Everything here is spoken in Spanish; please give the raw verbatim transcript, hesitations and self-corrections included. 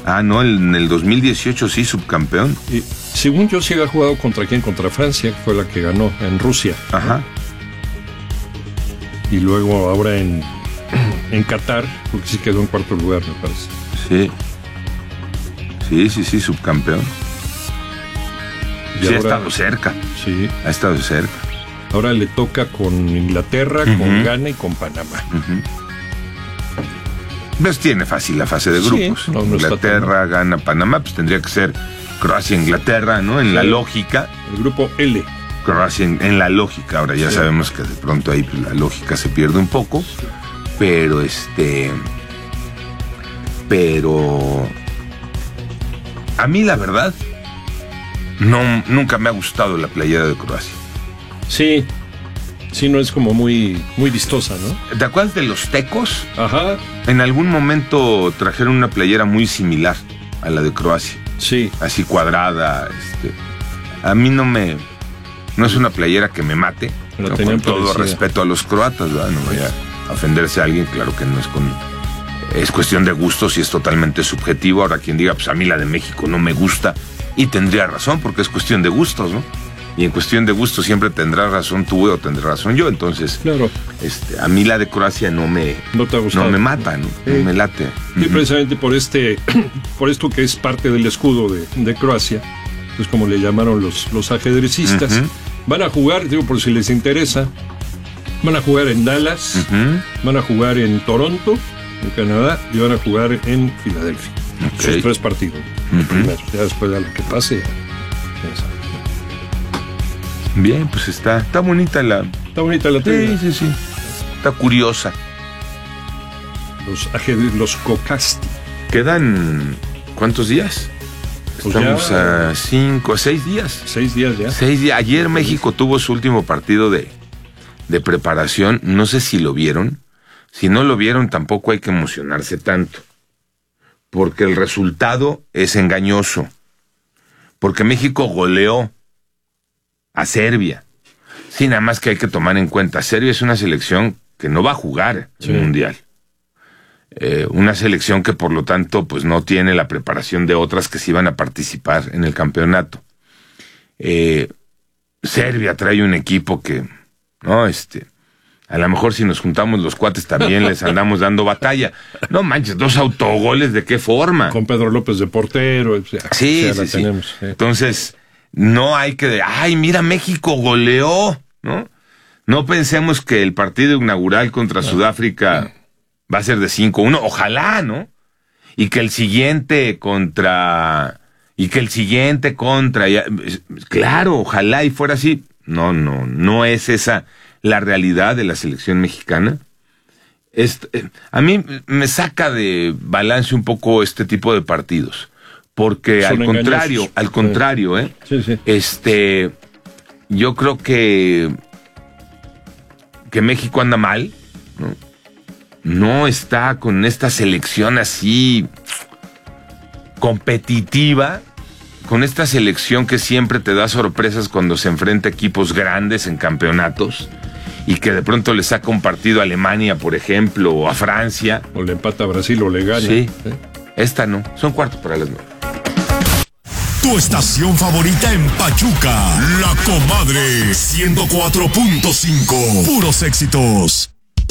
Ah, no, en el dos mil dieciocho sí, subcampeón. Y, según yo, sí ha jugado contra quién, contra Francia, que fue la que ganó en Rusia. Ajá. Y luego ahora en, en Qatar, porque sí quedó en cuarto lugar, me parece. Sí. Sí, sí, sí, subcampeón. Y sí, ahora, ha estado cerca. Sí. Ha estado cerca. Ahora le toca con Inglaterra, uh-huh. con Ghana y con Panamá. Uh-huh. Pues tiene fácil la fase de grupos. Sí, no, no Inglaterra, Ghana, Panamá, pues tendría que ser Croacia, Inglaterra, ¿no? En sí. la lógica. El grupo L. Croacia en, en la lógica. Ahora ya sí. sabemos que de pronto ahí pues, la lógica se pierde un poco. Sí. Pero este... Pero... A mí la verdad, no, nunca me ha gustado la playera de Croacia. Sí, sí, no es como muy, muy vistosa, ¿no? ¿Te acuerdas de los tecos? Ajá. En algún momento trajeron una playera muy similar a la de Croacia. Sí. Así cuadrada. Este. A mí no me... No es una playera que me mate. Pero ¿no? Con todo parecida. Respeto a los croatas, ¿verdad? No vaya a ofenderse a alguien, claro que no es con... Es cuestión de gustos y es totalmente subjetivo. Ahora quien diga, pues a mí la de México no me gusta, y tendría razón, porque es cuestión de gustos, ¿no? Y en cuestión de gustos siempre tendrás razón tú o tendrás razón yo. Entonces, claro. este, a mí la de Croacia no me, no, te ha gustado. no me mata, no, sí. no me late. Sí, uh-huh. precisamente por este, por esto que es parte del escudo de, de Croacia, es como le llamaron los, los ajedrecistas. Uh-huh. Van a jugar, digo, por si les interesa, van a jugar en Dallas, uh-huh. van a jugar en Toronto, en Canadá, y van a jugar en Filadelfia. Okay. Sus tres partidos. Uh-huh. Primero, ya después de lo que pase. Ya, ya bien, pues está, está bonita la... Está bonita la tela. Sí, sí, sí. Está curiosa. Los ajedrez, los Cocasti. ¿Quedan cuántos días? Pues Estamos ya, a cinco, a seis días. Seis días ya. Seis días. Ayer México tuvo su último partido de, de preparación. No sé si lo vieron. Si no lo vieron, tampoco hay que emocionarse tanto. Porque el resultado es engañoso. Porque México goleó a Serbia. Sí, nada más que hay que tomar en cuenta, Serbia es una selección que no va a jugar sí. el Mundial. Eh, una selección que por lo tanto pues no tiene la preparación de otras que sí van a participar en el campeonato. Eh, Serbia trae un equipo que, no, este, a lo mejor si nos juntamos los cuates también les andamos dando batalla. No manches, dos autogoles, ¿de qué forma? Con Pedro López de portero. O sea, sí, o sea, sí, sí. Tenemos, sí. Entonces... No hay que... ¡Ay, mira, México goleó! ¿No? No pensemos que el partido inaugural contra no, Sudáfrica no. va a ser de cinco uno. Ojalá, ¿no? Y que el siguiente contra... Y que el siguiente contra... Ya, claro, ojalá y fuera así. No, no, no es esa la realidad de la selección mexicana. Este, a mí me saca de balance un poco este tipo de partidos. Porque Son al contrario, engañosos. al contrario, ¿eh? Sí, sí. Este, yo creo que que México anda mal, ¿no? No está con esta selección así competitiva, con esta selección que siempre te da sorpresas cuando se enfrenta a equipos grandes en campeonatos y que de pronto le saca un partido a Alemania, por ejemplo, o a Francia. O le empata a Brasil o le gana. Sí, ¿eh? Esta no, son cuartos para las nueve. Tu estación favorita en Pachuca, La Comadre, ciento cuatro punto cinco. Puros éxitos.